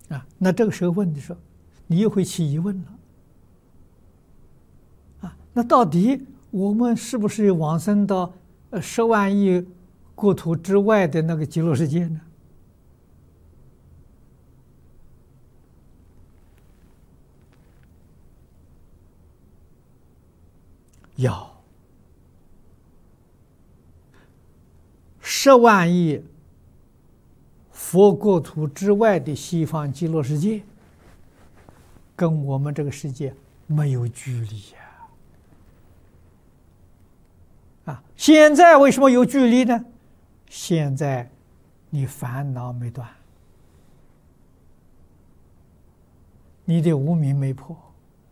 那这个时候问的时候，你又会起疑问了。那到底我们是不是往生到10万亿国土之外的那个极乐世界呢？要10万亿佛国土之外的西方极乐世界，跟我们这个世界没有距离呀！现在为什么有距离呢？现在你烦恼没断，你的无明没破。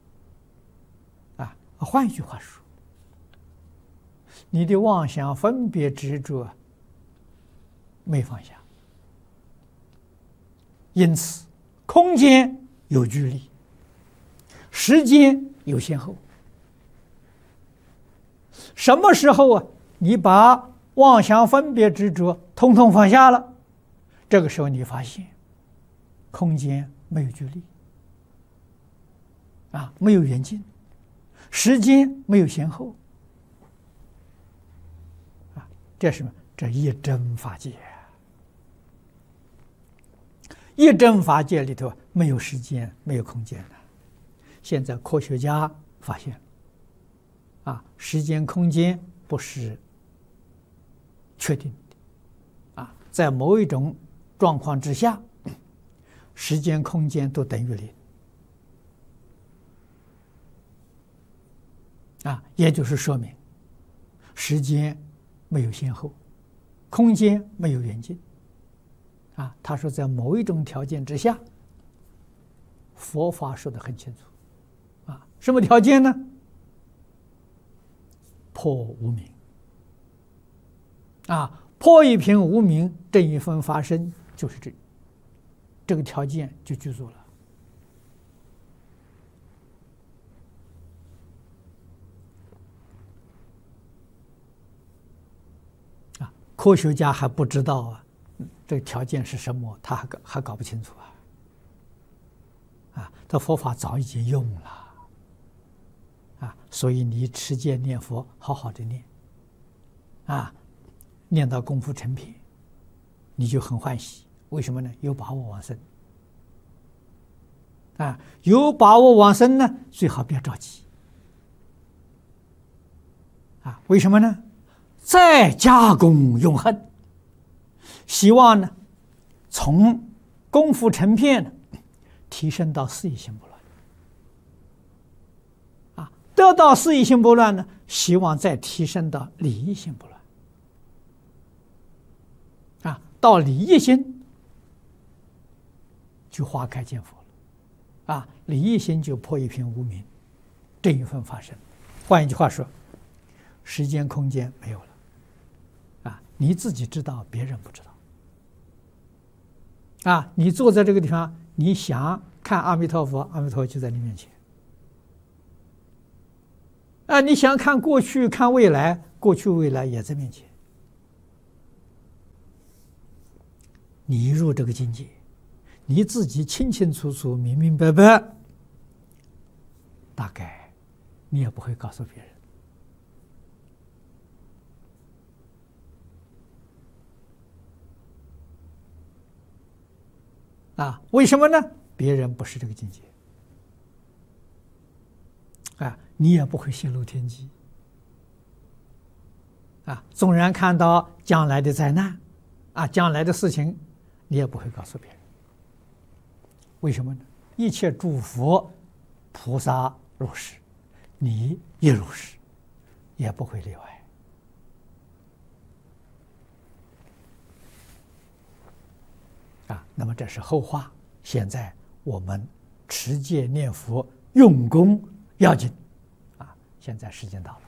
换一句话说，你的妄想分别执着没放下，因此空间有距离，时间有先后。什么时候你把妄想分别执着统统放下了，这个时候你发现空间没有距离，没有远近，时间没有先后。这是什么？这一真法界。一真法界里头没有时间，没有空间的。现在科学家发现，时间空间不是确定的，在某一种状况之下，时间空间都等于0。也就是说明，时间没有先后，空间没有远近。他说在某一种条件之下，佛法说得很清楚。什么条件呢？破无明。破一品无明，正一分发生，就是这个条件就具足了。科学家还不知道这个条件是什么，他还搞不清楚这佛法早已经用了所以你持戒念佛，好好的念念到功夫成品，你就很欢喜。为什么呢？有把握往生有把握往生呢，最好不要着急为什么呢？再加功永恒。希望呢，从功夫成片提升到四意心不乱得到四意心不乱呢，希望再提升到理意心不乱到理意心就花开见佛了理意心就破一品无明，正一分发生。换一句话说，时间空间没有了你自己知道，别人不知道你坐在这个地方，你想看阿弥陀佛，阿弥陀佛就在你面前你想看过去，看未来，过去未来也在面前。你入这个境界，你自己清清楚楚、明明白白，大概你也不会告诉别人为什么呢？别人不是这个境界你也不会泄露天机纵然看到将来的灾难将来的事情，你也不会告诉别人。为什么呢？一切诸佛菩萨如是，你也如是，也不会例外那么这是后话。现在我们持戒念佛用功要紧现在时间到了。